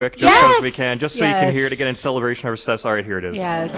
quick, just as we can, just so you can hear it again in celebration of our success. All right, here it is. Yes.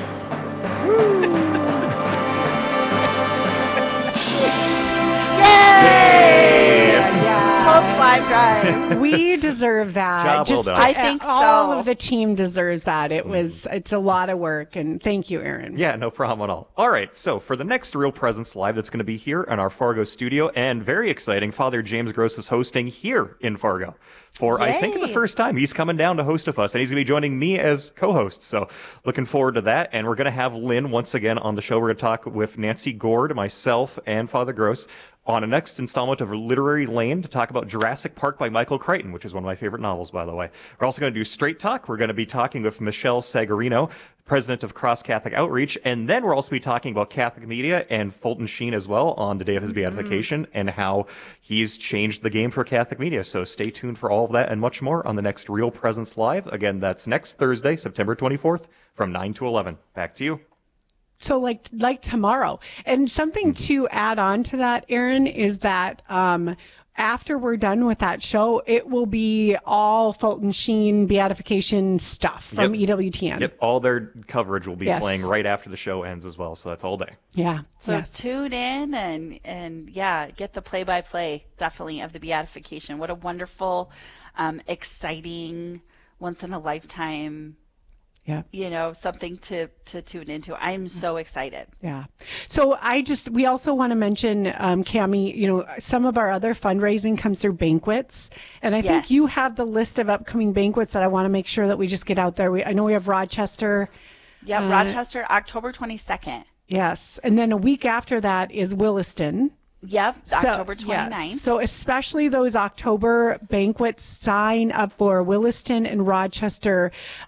Live drive. We deserve that. Job well done. I think all so. of the team deserves that. It's a lot of work, and thank you, Aaron. Yeah, no problem at all. All right, so for the next Real Presence Live that's going to be here in our Fargo studio, and very exciting, Father James Gross is hosting here in Fargo for, I think, the first time. He's coming down to host with us, and he's going to be joining me as co-host. So looking forward to that, and we're going to have Lynn once again on the show. We're going to talk with Nancy Gord, myself, and Father Gross on a next installment of Literary Lane to talk about Jurassic Park by Michael Crichton, which is one of my favorite novels, by the way. We're also going to do Straight Talk. We're going to be talking with Michelle Sagarino, president of Cross Catholic Outreach, and then we'll also be talking about Catholic media and Fulton Sheen as well on the day of his beatification and how he's changed the game for Catholic media. So stay tuned for all of that and much more on the next Real Presence Live. Again, that's next Thursday, September 24th from 9 to 11. Back to you. So like tomorrow. And something to add on to that, Aaron, is that after we're done with that show, it will be all Fulton Sheen beatification stuff from EWTN. Yep, all their coverage will be playing right after the show ends as well. So that's all day. Yeah. So tune in and get the play-by-play, definitely, of the beatification. What a wonderful, exciting, once-in-a-lifetime something to tune into. I'm so excited. Yeah. So we also want to mention, Cammie, some of our other fundraising comes through banquets. And I think you have the list of upcoming banquets that I want to make sure that we just get out there. I know we have Rochester. Yeah, Rochester, October 22nd. Yes. And then a week after that is Williston. Yep, October 29th. Yes. So especially those October banquets, sign up for Williston and Rochester.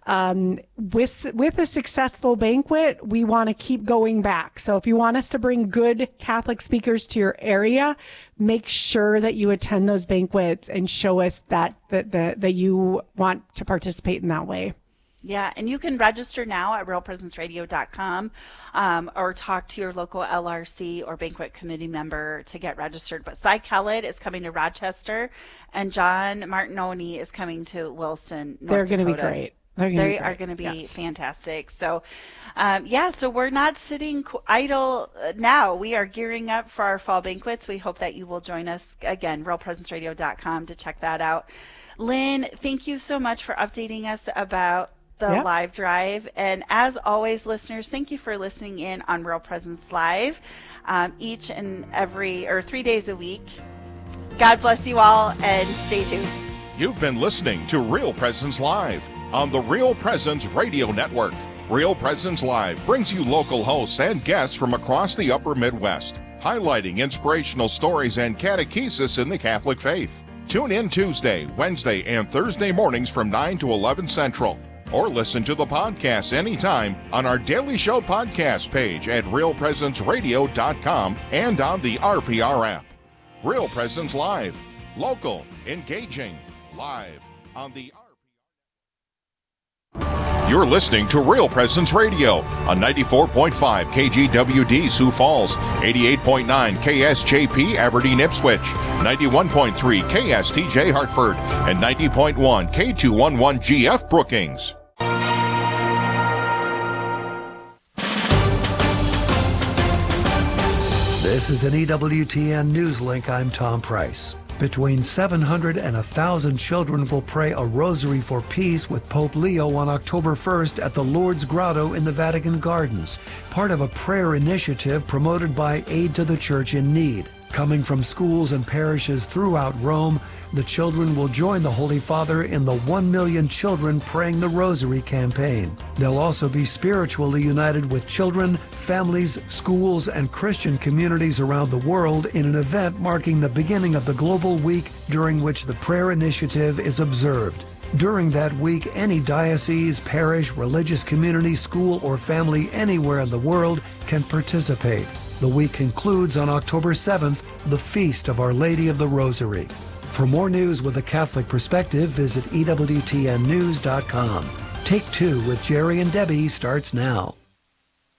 With a successful banquet, we want to keep going back. So if you want us to bring good Catholic speakers to your area, make sure that you attend those banquets and show us that you want to participate in that way. Yeah, and you can register now at realpresenceradio.com or talk to your local LRC or banquet committee member to get registered. But Cy Kellett is coming to Rochester, and John Martinoni is coming to Williston, North They're going to be Dakota. Great. They are going to be fantastic. So, so we're not sitting idle now. We are gearing up for our fall banquets. We hope that you will join us again, realpresenceradio.com to check that out. Lynn, thank you so much for updating us about the live drive. And as always, listeners, thank you for listening in on Real Presence Live each and every 3 days a week. God bless you all and stay tuned. You've been listening to Real Presence Live on the Real Presence Radio Network. Real Presence Live brings you local hosts and guests from across the upper Midwest, highlighting inspirational stories and catechesis in the Catholic faith. Tune in Tuesday, Wednesday, and Thursday mornings from 9 to 11 Central. Or listen to the podcast anytime on our Daily Show podcast page at realpresenceradio.com and on the RPR app. Real Presence Live. Local, engaging, live on the RPR. You're listening to Real Presence Radio on 94.5 KGWD Sioux Falls, 88.9 KSJP Aberdeen Ipswich, 91.3 KSTJ Hartford, and 90.1 K211GF Brookings. This is an EWTN News Link. I'm Tom Price. Between 700 and 1,000 children will pray a rosary for peace with Pope Leo on October 1st at the Lourdes Grotto in the Vatican Gardens, part of a prayer initiative promoted by Aid to the Church in Need. Coming from schools and parishes throughout Rome, the children will join the Holy Father in the 1 Million Children Praying the Rosary campaign. They'll also be spiritually united with children, families, schools, and Christian communities around the world in an event marking the beginning of the global week during which the prayer initiative is observed. During that week, any diocese, parish, religious community, school, or family anywhere in the world can participate. The week concludes on October 7th, the Feast of Our Lady of the Rosary. For more news with a Catholic perspective, visit EWTNnews.com. Take Two with Jerry and Debbie starts now.